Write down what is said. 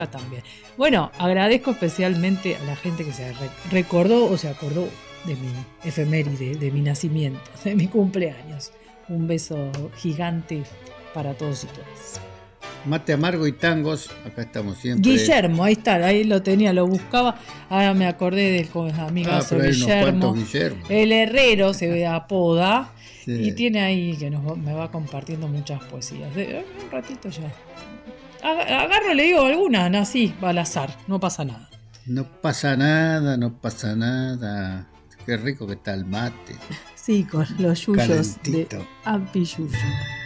también. Bueno, agradezco especialmente a la gente que se recordó o se acordó de mi efeméride, de mi nacimiento, de mi cumpleaños. Un beso gigante para todos y todas. Mate amargo y tangos, acá estamos siempre. Guillermo, ahí está, ahí lo tenía, lo buscaba. Ahora me acordé del amigazo pero hay unos Guillermo. cuantos Guillermo. El herrero se apoda. Sí. Y tiene ahí que me va compartiendo muchas poesías. Un ratito ya. Agarro, le digo algunas, así, al azar, no pasa nada. No pasa nada, no pasa nada. Qué rico que está el mate. Sí, con los yuyos calentito de Ampi Yuyo.